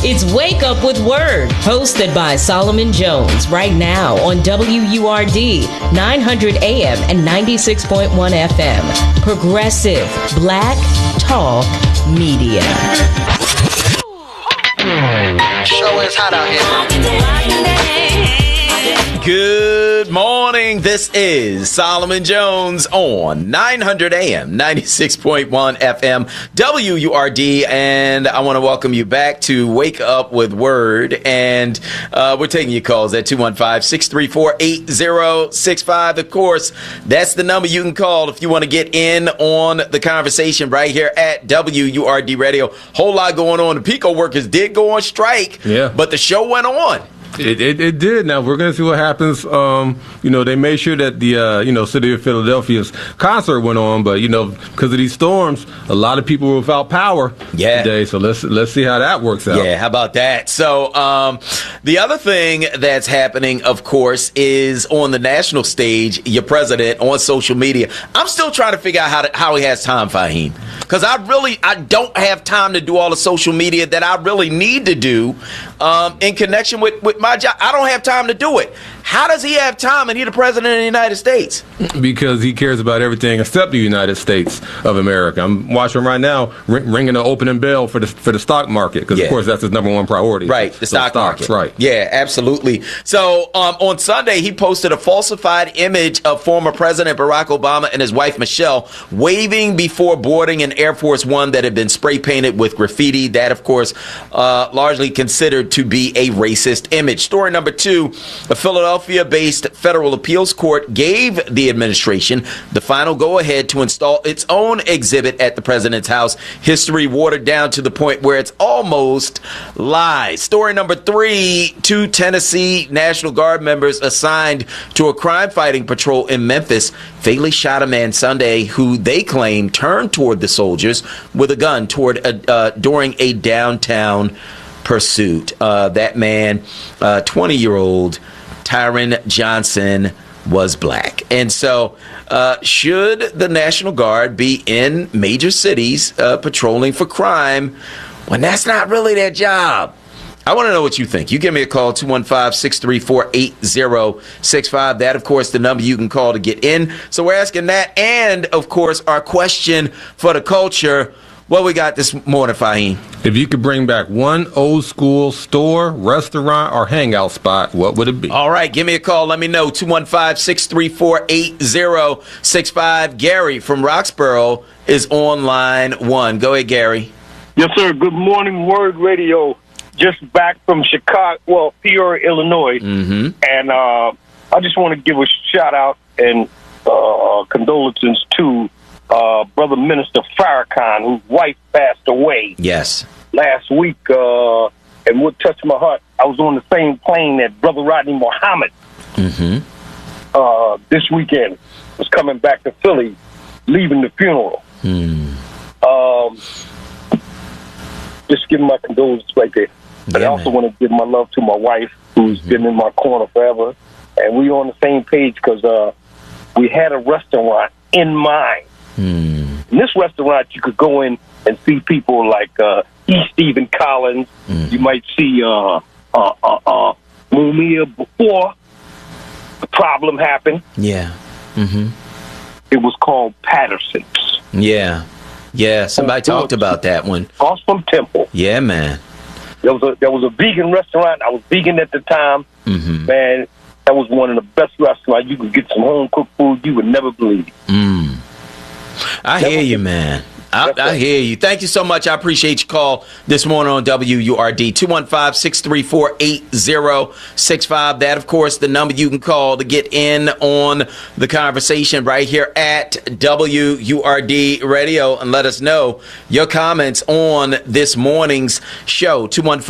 It's Wake Up with Word, hosted by Solomon Jones, right now on WURD 900 AM and 96.1 FM. Progressive Black Talk Media. Show is hot out here. Good morning. This is Solomon Jones on 900 AM, 96.1 FM, WURD, and I want to welcome you back to Wake Up with Word, and we're taking your calls at 215-634-8065. Of course, that's the number you can call if you want to get in on the conversation right here at WURD Radio. Whole lot going on. The PICO workers did go on strike, but the show went on. It did. Now, we're going to see what happens. They made sure that the, City of Philadelphia's concert went on, but, because of these storms, a lot of people were without power today. So let's see how that works out. Yeah, how about that? So the other thing that's happening, of course, is on the national stage, your president on social media. I'm still trying to figure out how he has time, Fahim, because I don't have time to do all the social media that I really need to do in connection with my job. I don't have time to do it. How does he have time and he's the president of the United States? Because he cares about everything except the United States of America. I'm watching right now, ringing the opening bell for the stock market, because, of course, that's his number one priority. Right, the stock market. Right. Yeah, absolutely. So on Sunday, he posted a falsified image of former President Barack Obama and his wife, Michelle, waving before boarding an Air Force One that had been spray painted with graffiti. That, of course, largely considered to be a racist image. Story number 2, a Philadelphia-based federal appeals court gave the administration the final go-ahead to install its own exhibit at the president's house. History watered down to the point where it's almost lies. Story number 3, 2 Tennessee National Guard members assigned to a crime-fighting patrol in Memphis fatally shot a man Sunday who they claim turned toward the soldiers with a gun during a downtown pursuit. That man, 20-year-old Tyron Johnson, was black. And so should the National Guard be in major cities patrolling for crime when that's not really their job? I want to know what you think. You give me a call, 215-634-8065. That, of course, the number you can call to get in. So we're asking that. And, of course, our question for the culture. What we got this morning, Fahim? If you could bring back one old school store, restaurant, or hangout spot, what would it be? All right, give me a call. Let me know. 215-634-8065. Gary from Roxborough is on line 1. Go ahead, Gary. Yes, sir. Good morning, Word Radio. Just back from Chicago, Peoria, Illinois. Mm-hmm. And I just want to give a shout out and condolences to Brother Minister Farrakhan, whose wife passed away. Yes. Last week, and what touched my heart, I was on the same plane that Brother Rodney Muhammad this weekend was coming back to Philly, leaving the funeral. Just giving my condolences right there. But I also want to give my love to my wife, who's been in my corner forever. And we on the same page because we had a restaurant in mind. In this restaurant, you could go in and see people like E. Stephen Collins. You might see Mumia before the problem happened. Yeah. It was called Patterson's. Yeah. Somebody talked about that one. Across from Temple. Yeah, man. There was a vegan restaurant. I was vegan at the time. Man, that was one of the best restaurants. You could get some home cooked food you would never believe. I hear you, man. I hear you. Thank you so much. I appreciate your call this morning on WURD. 215-634-8065. That, of course, the number you can call to get in on the conversation right here at WURD Radio and let us know your comments on this morning's show.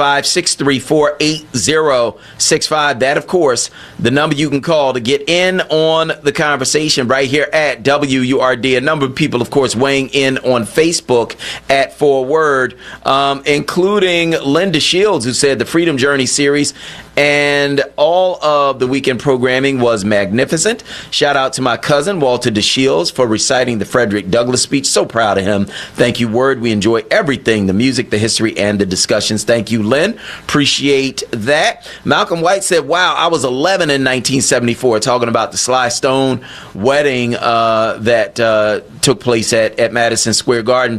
215-634-8065. That, of course, the number you can call to get in on the conversation right here at WURD. A number of people, of course, weighing in on Facebook at Forward, including Linda Shields, who said the Freedom Journey series and all of the weekend programming was magnificent. Shout out to my cousin, Walter DeShields, for reciting the Frederick Douglass speech. So proud of him. Thank you, Word. We enjoy everything, the music, the history, and the discussions. Thank you, Lynn. Appreciate that. Malcolm White said, wow, I was 11 in 1974, talking about the Sly Stone wedding that took place at Madison Square Garden.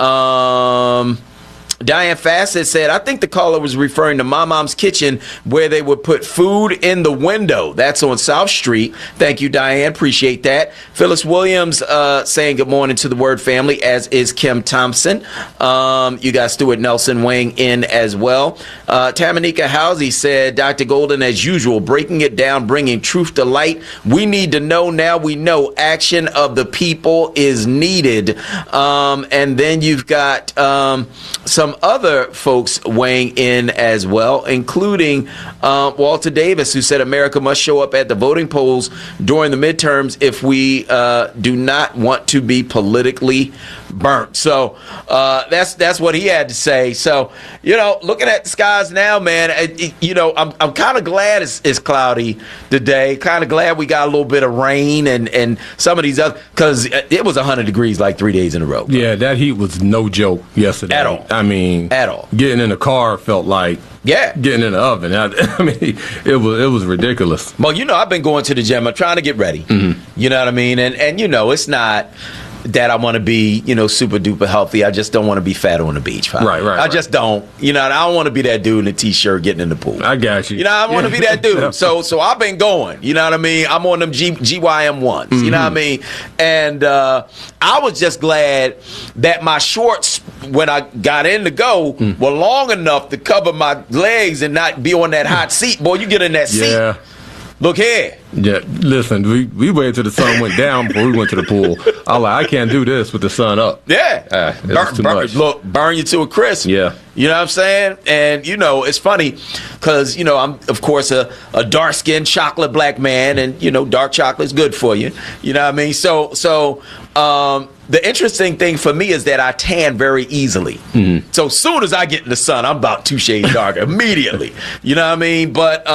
Diane Fassett said, I think the caller was referring to Mom's Kitchen, where they would put food in the window. That's on South Street. Thank you, Diane. Appreciate that. Phyllis Williams saying good morning to the Word family, as is Kim Thompson. You got Stuart Nelson weighing in as well. Tamanika Housey said, Dr. Golden, as usual, breaking it down, bringing truth to light. We need to know now. We know action of the people is needed. And then you've got some other folks weighing in as well, including Walter Davis, who said America must show up at the voting polls during the midterms if we do not want to be politically burnt. So that's what he had to say. So, looking at the skies now, man, I'm kind of glad it's cloudy today. Kind of glad we got a little bit of rain and some of these other, because it was 100 degrees like 3 days in a row. Bro. Yeah, that heat was no joke yesterday. At all. I mean, at all. Getting in the car felt like getting in the oven. I mean, it was ridiculous. Well, I've been going to the gym. I'm trying to get ready. Mm-hmm. You know what I mean? And it's not that I want to be, super duper healthy. I just don't want to be fat on the beach. Right. I just don't. I don't want to be that dude in a t-shirt getting in the pool. I got you. I want to be that dude. So I've been going. You know what I mean? I'm on them GYM ones. Mm-hmm. You know what I mean? And I was just glad that my shorts, when I got in to go, were long enough to cover my legs and not be on that hot seat. Boy, you get in that seat. Yeah. Look here. Yeah, listen, we waited till the sun went down before we went to the pool. I was like, I can't do this with the sun up. Yeah. It's too much. Look, burn you to a crisp. Yeah. You know what I'm saying? And, it's funny because, I'm, of course, a dark-skinned chocolate black man, and, dark chocolate's good for you. You know what I mean? So the interesting thing for me is that I tan very easily. Mm-hmm. So as soon as I get in the sun, I'm about 2 shades darker immediately. You know what I mean? But,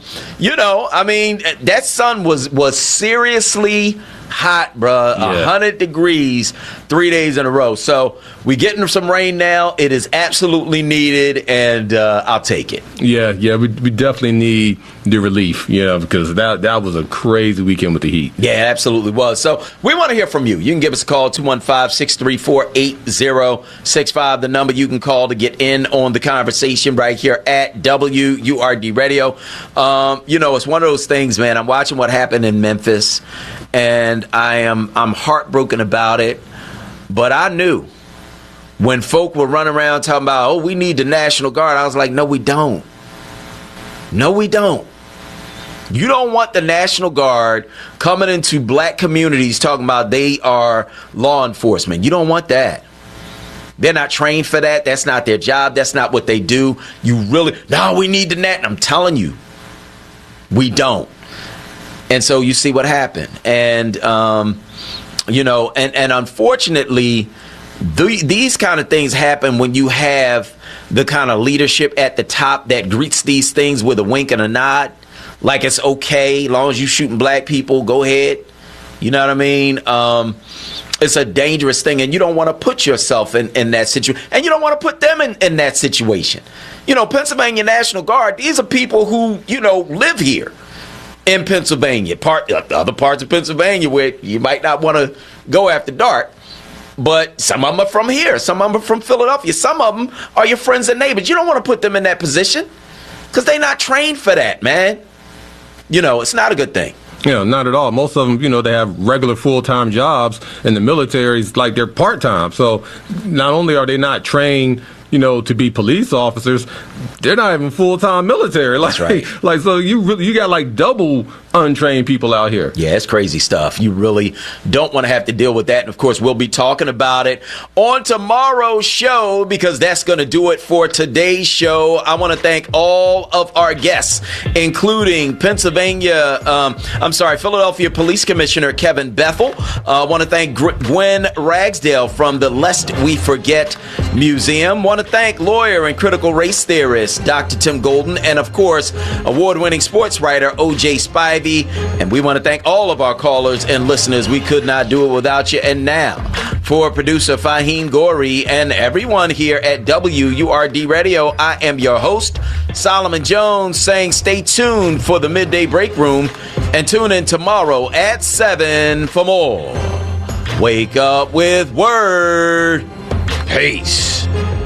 that sun was seriously hot, bro. 100 degrees 3 days in a row. So we getting some rain now. It is absolutely needed, and I'll take it. Yeah, we definitely need the relief, because that was a crazy weekend with the heat. Yeah, it absolutely was. So we want to hear from you. You can give us a call, 215-634-8065, the number you can call to get in on the conversation right here at WURD Radio. It's one of those things, man. I'm watching what happened in Memphis, and I'm heartbroken about it. But I knew when folk were running around talking about, we need the National Guard, I was like, no, we don't. No, we don't. You don't want the National Guard coming into black communities talking about they are law enforcement. You don't want that. They're not trained for that. That's not their job. That's not what they do. We need the Nat. I'm telling you, we don't. And so you see what happened. And, and unfortunately, these kind of things happen when you have the kind of leadership at the top that greets these things with a wink and a nod. Like it's okay, as long as you shooting black people, go ahead. You know what I mean? It's a dangerous thing, and you don't want to put yourself in that situation. And you don't want to put them in that situation. Pennsylvania National Guard, these are people who, live here in Pennsylvania. Other parts of Pennsylvania where you might not want to go after dark. But some of them are from here. Some of them are from Philadelphia. Some of them are your friends and neighbors. You don't want to put them in that position because they're not trained for that, man. It's not a good thing. Not at all. Most of them, they have regular full-time jobs, and the military is like they're part-time. So not only are they not trained to be police officers, they're not even full-time military. That's right. Like, so you got like double untrained people out here. Yeah, it's crazy stuff. You really don't want to have to deal with that. And of course, we'll be talking about it on tomorrow's show, because that's going to do it for today's show. I want to thank all of our guests, including Philadelphia Police Commissioner Kevin Bethel. I want to thank Gwen Ragsdale from the Lest We Forget Museum. Want to thank lawyer and critical race theorist Dr. Tim Golden, and of course, award-winning sports writer O.J. Spivey. And we want to thank all of our callers and listeners. We could not do it without you. And now, for producer Fahim Gori and everyone here at WURD Radio, I am your host, Solomon Jones, saying stay tuned for the Midday Break Room and tune in tomorrow at 7 for more. Wake up with Word. Peace.